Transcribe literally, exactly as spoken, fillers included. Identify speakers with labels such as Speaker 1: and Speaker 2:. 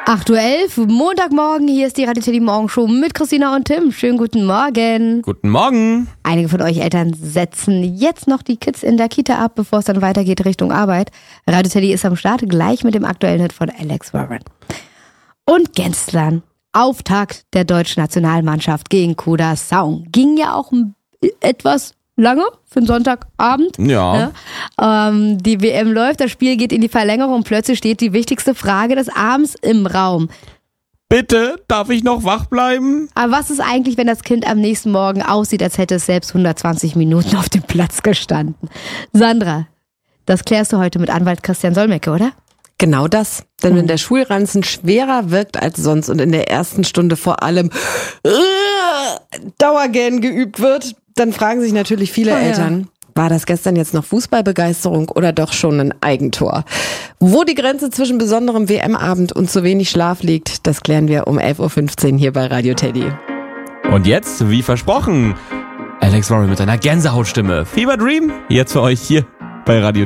Speaker 1: acht Uhr elf, Montagmorgen, hier ist die Radio Teddy Morgenshow mit Christina und Tim. Schönen guten Morgen.
Speaker 2: Guten Morgen.
Speaker 1: Einige von euch Eltern setzen jetzt noch die Kids in der Kita ab, bevor es dann weitergeht Richtung Arbeit. Radio Teddy ist am Start, gleich mit dem aktuellen Hit von Alex Warren. Und gestern, Auftakt der deutschen Nationalmannschaft gegen Curaçao. Ging ja auch etwas lange für den Sonntagabend.
Speaker 2: Ja.
Speaker 1: ja. Ähm, die W M läuft, das Spiel geht in die Verlängerung und plötzlich steht die wichtigste Frage des Abends im Raum.
Speaker 2: Bitte, darf ich noch wach bleiben?
Speaker 1: Aber was ist eigentlich, wenn das Kind am nächsten Morgen aussieht, als hätte es selbst hundertzwanzig Minuten auf dem Platz gestanden? Sandra, das klärst du heute mit Anwalt Christian Solmecke, oder?
Speaker 3: Genau das. Denn wenn der Schulranzen schwerer wirkt als sonst und in der ersten Stunde vor allem äh, Dauergähn geübt wird, dann fragen sich natürlich viele
Speaker 1: oh, ja.
Speaker 3: Eltern, war das gestern jetzt noch Fußballbegeisterung oder doch schon ein Eigentor? Wo die Grenze zwischen besonderem W M-Abend und zu wenig Schlaf liegt, das klären wir um elf Uhr fünfzehn hier bei Radio Teddy.
Speaker 2: Und jetzt, wie versprochen, Alex Warren mit einer Gänsehautstimme. Fever Dream, jetzt für euch hier bei Radio Teddy.